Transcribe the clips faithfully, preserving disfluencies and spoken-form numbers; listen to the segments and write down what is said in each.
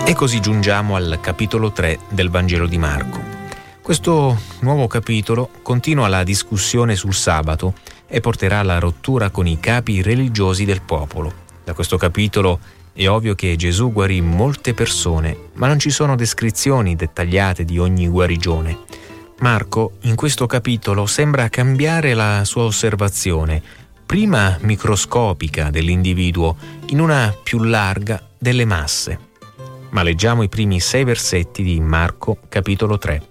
E così giungiamo al capitolo tre del Vangelo di Marco. Questo nuovo capitolo continua la discussione sul sabato e porterà alla rottura con i capi religiosi del popolo. Da questo capitolo è ovvio che Gesù guarì molte persone, ma non ci sono descrizioni dettagliate di ogni guarigione. Marco, in questo capitolo, sembra cambiare la sua osservazione, prima microscopica dell'individuo, in una più larga delle masse. Ma leggiamo i primi sei versetti di Marco, capitolo tre.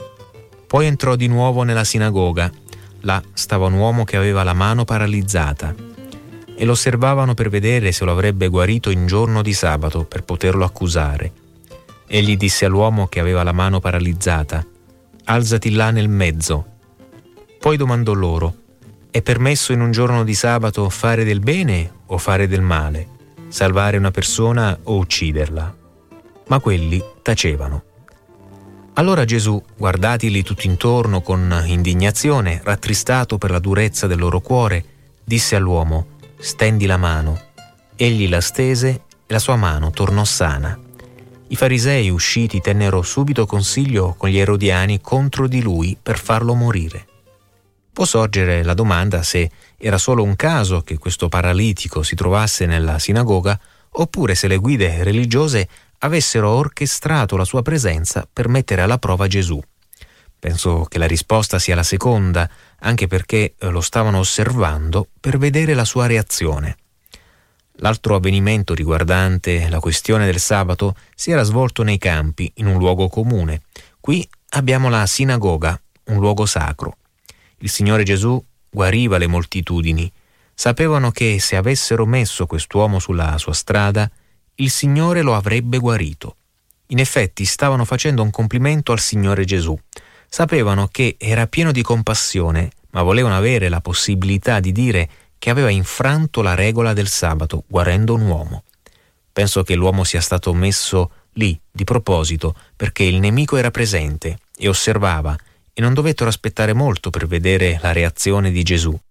Poi entrò di nuovo nella sinagoga. Là stava un uomo che aveva la mano paralizzata. E lo osservavano per vedere se lo avrebbe guarito in giorno di sabato, per poterlo accusare. Egli disse all'uomo che aveva la mano paralizzata: «Alzati là nel mezzo». Poi domandò loro: «È permesso in un giorno di sabato fare del bene o fare del male? Salvare una persona o ucciderla?» Ma quelli tacevano. Allora Gesù, guardatili tutti intorno con indignazione, rattristato per la durezza del loro cuore, disse all'uomo: «Stendi la mano». Egli la stese e la sua mano tornò sana. I farisei usciti tennero subito consiglio con gli erodiani contro di lui per farlo morire. Può sorgere la domanda se era solo un caso che questo paralitico si trovasse nella sinagoga, oppure se le guide religiose avessero orchestrato la sua presenza per mettere alla prova Gesù. Penso che la risposta sia la seconda, anche perché lo stavano osservando per vedere la sua reazione. L'altro avvenimento riguardante la questione del sabato si era svolto nei campi, in un luogo comune. Qui abbiamo la sinagoga, un luogo sacro. Il Signore Gesù guariva le moltitudini. Sapevano che se avessero messo quest'uomo sulla sua strada, il Signore lo avrebbe guarito. In effetti stavano facendo un complimento al Signore Gesù. Sapevano che era pieno di compassione, ma volevano avere la possibilità di dire che aveva infranto la regola del sabato, guarendo un uomo. Penso che l'uomo sia stato messo lì di proposito perché il nemico era presente e osservava, e non dovettero aspettare molto per vedere la reazione di Gesù.